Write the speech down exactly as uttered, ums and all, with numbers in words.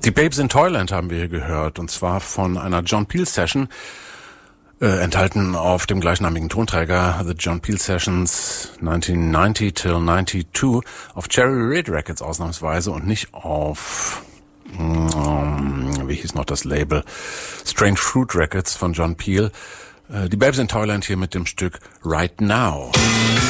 Die Babes in Toyland haben wir hier gehört, und zwar von einer John Peel Session, äh, enthalten auf dem gleichnamigen Tonträger The John Peel Sessions neunzehnhundertneunzig till zweiundneunzig auf Cherry Red Records ausnahmsweise und nicht auf, ähm, wie hieß noch das Label, Strange Fruit Records von John Peel. Äh, die Babes in Toyland hier mit dem Stück Right Now.